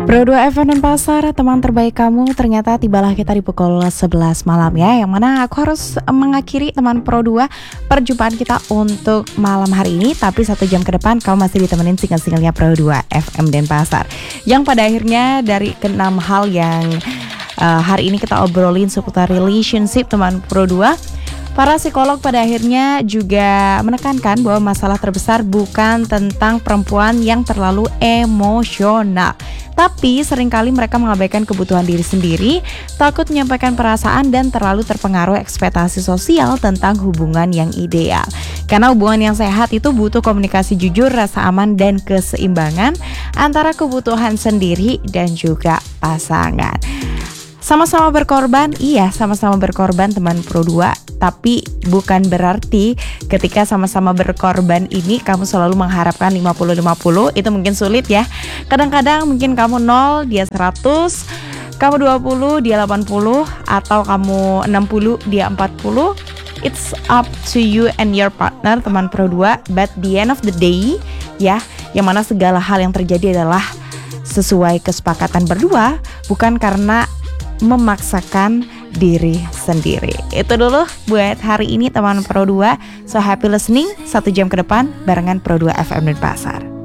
Pro 2 FM dan Pasar, teman terbaik kamu. Ternyata tibalah kita di pukul 11 malam ya, yang mana aku harus mengakhiri teman Pro 2 perjumpaan kita untuk malam hari ini. Tapi 1 jam ke depan kamu masih ditemenin single-singlenya Pro 2 FM dan Pasar, yang pada akhirnya dari ke-6 hal yang hari ini kita obrolin seputar relationship teman Pro 2. Para psikolog pada akhirnya juga menekankan bahwa masalah terbesar bukan tentang perempuan yang terlalu emosional, tapi seringkali mereka mengabaikan kebutuhan diri sendiri, takut menyampaikan perasaan, dan terlalu terpengaruh ekspektasi sosial tentang hubungan yang ideal. Karena hubungan yang sehat itu butuh komunikasi jujur, rasa aman, dan keseimbangan antara kebutuhan sendiri dan juga pasangan. Sama-sama berkorban, iya sama-sama berkorban teman Pro 2. Tapi bukan berarti ketika sama-sama berkorban ini kamu selalu mengharapkan 50-50. Itu mungkin sulit ya. Kadang-kadang mungkin kamu 0, dia 100, kamu 20, dia 80, atau kamu 60, dia 40. It's up to you and your partner teman Pro 2. But the end of the day ya, yang mana segala hal yang terjadi adalah sesuai kesepakatan berdua, bukan karena memaksakan diri sendiri. Itu dulu buat hari ini teman Pro 2. So happy listening, 1 jam ke depan barengan Pro 2 FM dan Pasar.